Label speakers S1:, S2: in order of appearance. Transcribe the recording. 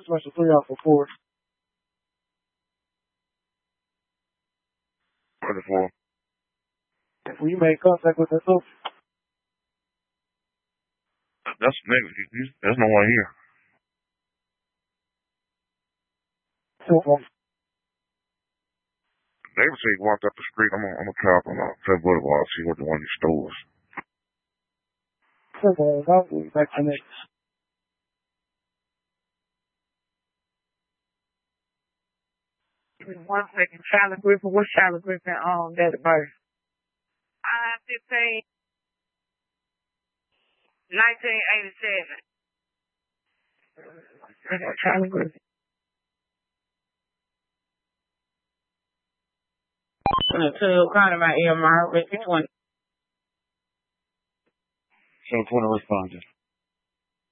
S1: Special 3 out for 4.
S2: 24.
S1: Will you make contact with that soldier?
S2: That's negative. There's no one here. Neighbor said he walked up the street. I'm gonna try up on Fed Boulevard, see what the one he stole is.
S1: I'll be back to next.
S3: One second, Charlotte Griffin. What's Charlotte Griffin on that birth? 15, 1987. Charlotte Griffin. To kind of my EMR with 20.
S1: 720 responded.